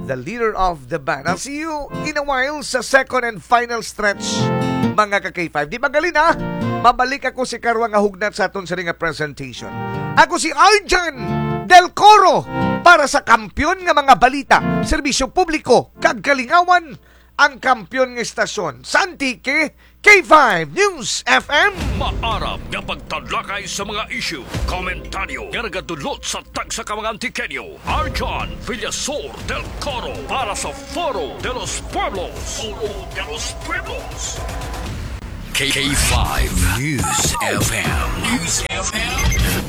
the leader of the band. I'll see you in a while sa second and final stretch, mga ka-K5. Di magaling ha? Mabalik ako si Karwa nga hugnat sa aton sa ring presentation. Ako si Arjan Del Coro para sa kampiyon nga mga balita, serbisyo publiko, kag kalingawan, ang kampiyon ng estasyon, Santike, K5 News FM. Maarap nga pagtadlakay sa mga issue, komentaryo, nga nagadulot sa tagsa ka mga antikenyo. Arjan Villasor Del Coro para sa Foro de los Pueblos. Foro de los Pueblos. K5 News FM. News FM.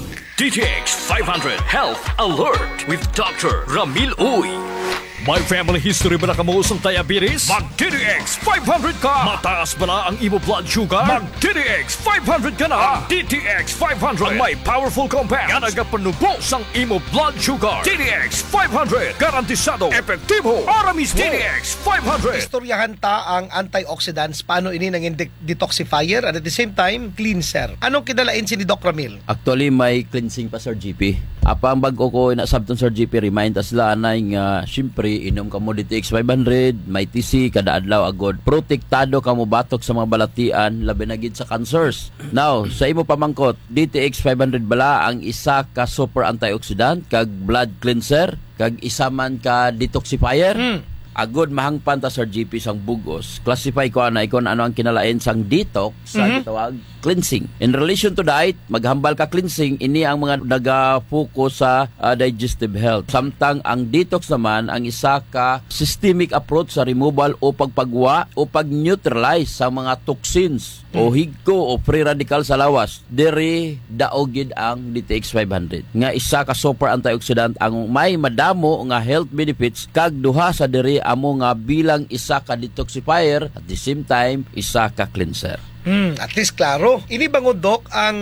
DTX 500 Health Alert with Dr. Ramil Uy. May family history ba na kamuusong diabetes? Mag-DTX 500 ka! Mataas ba na ang imo blood sugar? Mag-DTX 500 ka na! DTX 500 ang may powerful compounds nga nagapanubos ang imo blood sugar. DTX 500 garantisado, epektibo, para mismo. DTX 500. Istoryahan ta ang antioxidants, paano ini nang detoxifier at at the same time cleanser. Anong kinalain si ni Doc Ramil? Actually, may cleansing pa, Sir GP. Apang bago ko nasabton, Sir GP, remind us la na nga, syempre, inom ka mo DTX 500, may TC, kada adlaw agod. Protektado ka mo batok sa mga balatian, labi na gid sa cancers. Now, sa imo pamangkot, DTX 500 bala ang isa ka super antioxidant, kag blood cleanser, kag isa man ka detoxifier. Agod mahangpan ta, Sir GP, sang bugos. Classify ko ana ikon ano ang kinalain sang detox sa gitawag cleansing. In relation to diet, maghambal ka cleansing, ini ang mga naga-focus sa digestive health. Samtang ang detox naman ang isa ka systemic approach sa removal o pagpagwa o pag-neutralize sa mga toxins o higko o free radical sa lawas. Diri daogid ang DTX 500. Nga isa ka super antioxidant ang may madamo nga health benefits, kag duha sa diri amo nga bilang isa ka detoxifier at the same time isa ka cleanser. At least klaro. Ini bangod, Doc, ang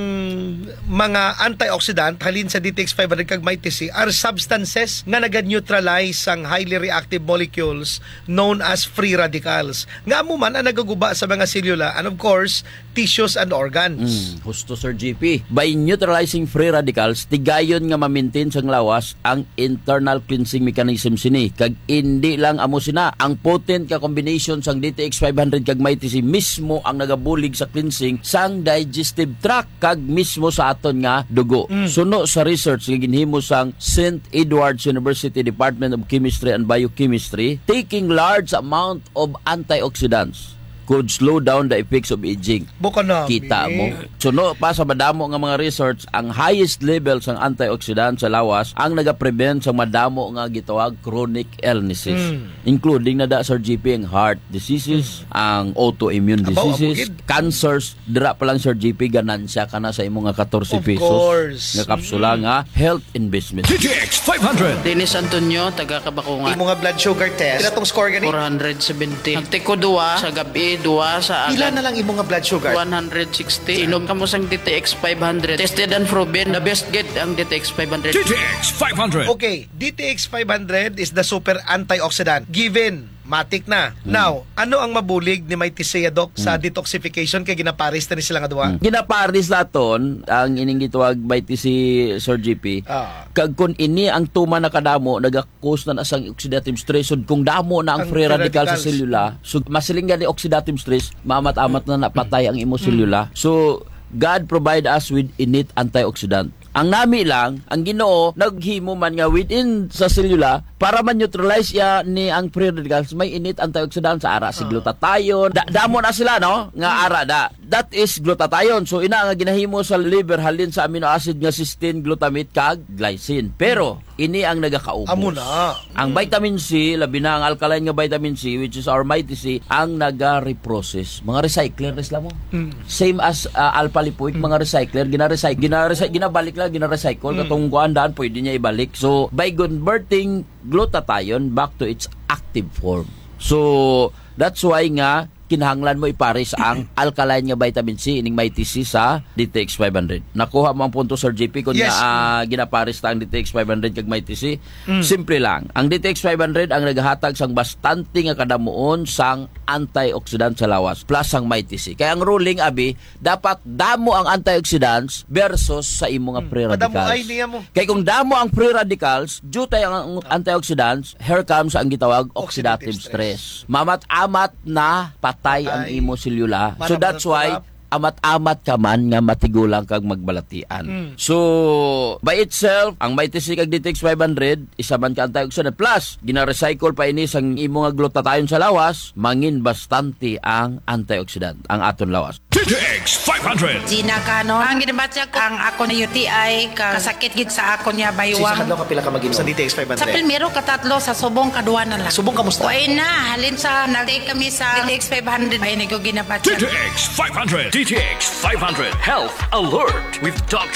mga antioxidant halin sa DTX 500 kag may TC are substances nga naga-neutralize ang highly reactive molecules known as free radicals. Nga amo man ang nagaguba sa mga selula and of course, tissues and organs. Husto, Sir GP. By neutralizing free radicals, tigayon nga ma-maintain sang lawas ang internal cleansing mechanism sini. Kag hindi lang amo sina, ang potent ka combination sang DTX 500 kag may TC mismo ang nagabulig sa cleansing sang digestive tract kag mismo sa aton nga dugo. Suno sa research nga ginhimo sang St. Edward's University Department of Chemistry and Biochemistry, taking large amount of antioxidants could slow down the effects of aging. Buka na. Kita mo. Suno pa sa madamo nga mga research, ang highest levels ng antioxidant sa lawas ang nagaprevent sa madamo nga gitawag chronic illnesses. Including na da, Sir GP, ang heart diseases, ang autoimmune diseases, cancers. Dira pa lang, Sir GP, ganansya ka na sa imo nga 14 pesos. Of course. Nga kapsula nga health investment. DTX 500. Dennis Antonio, taga Kabakungan. Imo nga blood sugar test. Ilatong score gani? 470. Nagtiko duwa sa gabi, duwa sa Pila agad. na lang imo nga blood sugar? 160. Inom ka mo sang DTX 500. Tested and proven. The best get ang DTX 500. DTX 500. Okay, DTX 500 is the super antioxidant. Given, matik na. Now, ano ang mabulig ni may TC, Doc, sa detoxification kay ginaparis na ni sila nga duwa? Ginaparis laton ang ining gitawag by TC, Sir GP. Kag kun ini ang tuma na kadamo nagakos na asang oxidative stress, so kung damo na ang free radical sa selula, so masiling ni oxidative stress, mamat-amat na napatay ang imo selula. So God provide us with innate antioxidant. Ang nami lang, ang Ginoo naghimo man nga within sa selula para man-neutralize ya ni ang free radicals, may innate antioxidant sa ara si glutathione. Damo na sila, no? Nga ara da. That is glutathione. So ina nga ginahimo sa liver halin sa amino acid nga cysteine, glutamate kag glycine. Pero ini ang nagakaubos. Amo na. Ang vitamin C, labi na ang alkaline nga vitamin C, which is our mighty C, ang naga-reprocess. Mga recycler resla mo. Same as alpha lipoic, mga recycler, ginabalik lang, gina-recycle, katong kuandaan, pwede niya ibalik. So, by converting glutathione back to its active form. So, that's why nga, kinahanglan mo ipares ang alkaline nga vitamin C ining may TC sa DTX 500. Nakuha mo ang punto, Sir JP, kung Yes. ginapares ta ang DTX 500 kag may TC. Simple lang. Ang DTX 500 ang naghatag sang bastante nga kadamuon sang antioxidant sa lawas plus ang may TC. Kaya ang ruling abi, dapat damo ang antioxidants versus sa imo nga free radicals. Madamo ay niya mo. Kaya kung damo ang free radicals, due tayo ang antioxidants, here comes ang gitawag oxidative stress. Mamat-amat na patay ang imo selula. So that's why amat-amat ka man nga matigulang kag magbalatian. So, by itself, ang may TC kag DTX 500, isa man ka antioxidant. Plus, gina-recycle pa ini sang imo nga glutathione sa lawas, mangin bastante ang antioxidant, ang aton lawas. DTX 500. Gina Cano. Ang ginabatya ko, ang ako na UTI, kasakit gid sa ako niya baywang. ka pila ka mag-inom sa DTX Sa primero, katatlo, sa subong, kadua na lang. Subong kamusta? Uy na, halin sa, nag-take kami sa DTX 500. Ay, ko ginabatya. DTX 500. DTX 500. Health Alert with Dr.